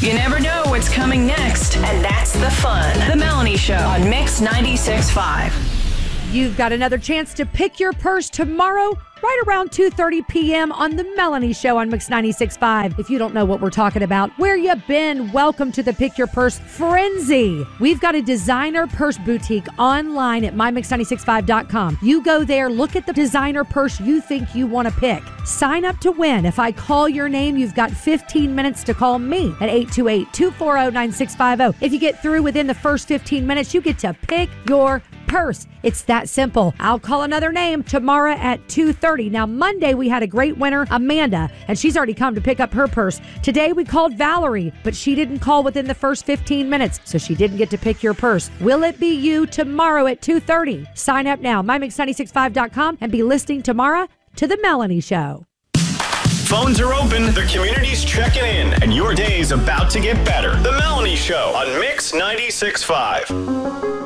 You never know what's coming next, and that's the fun. The Melanie Show on Mix 96.5. You've got another chance to pick your purse tomorrow, right around 2:30 p.m. on The Melanie Show on Mix 96.5. If you don't know what we're talking about, where you been? Welcome to the Pick Your Purse Frenzy. We've got a designer purse boutique online at mymix965.com. You go there, look at the designer purse you think you want to pick. Sign up to win. If I call your name, you've got 15 minutes to call me at 828-240-9650. If you get through within the first 15 minutes, you get to pick your purse. It's that simple. I'll call another name tomorrow at 2:30. Now, Monday, we had a great winner, Amanda, and she's already come to pick up her purse. Today, we called Valerie, but she didn't call within the first 15 minutes, so she didn't get to pick your purse. Will it be you tomorrow at 2:30? Sign up now, mymix965.com, and be listening tomorrow to The Melanie Show. Phones are open, the community's checking in, and your day's about to get better. The Melanie Show on Mix 96.5.